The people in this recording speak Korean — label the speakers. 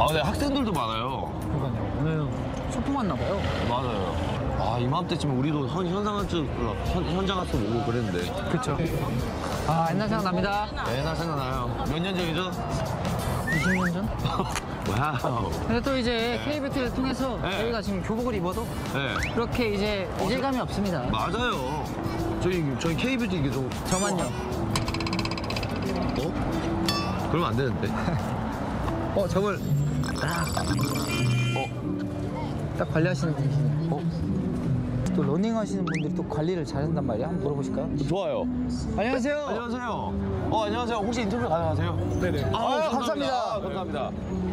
Speaker 1: 아, 근데 학생들도 많아요.
Speaker 2: 그러니까요. 오늘 소풍 왔나 봐요.
Speaker 1: 맞아요. 아, 이맘때쯤에 우리도 현장 가서 오고 그랬는데.
Speaker 2: 그쵸. 아, 옛날 생각납니다.
Speaker 1: 옛날 생각나요. 몇 년 전이죠?
Speaker 2: 20년 전?
Speaker 1: 와우.
Speaker 2: 근데 또 이제 K뷰티를 통해서
Speaker 1: 네.
Speaker 2: 저희가 지금 교복을 입어도
Speaker 1: 네.
Speaker 2: 그렇게 이제 이질감이 없습니다.
Speaker 1: 맞아요. 저희 K뷰티 이게 좀.
Speaker 2: 저만요.
Speaker 1: 어? 그러면 안 되는데. 저걸.
Speaker 2: 딱 관리하시는 분이시네요. 또 러닝 하시는 분들이 또 관리를 잘한단 말이야? 한번 물어보실까요?
Speaker 1: 좋아요.
Speaker 2: 안녕하세요.
Speaker 1: 안녕하세요. 안녕하세요. 혹시 인터뷰 가능하세요?
Speaker 3: 네네.
Speaker 1: 아,
Speaker 2: 감사합니다.
Speaker 1: 감사합니다.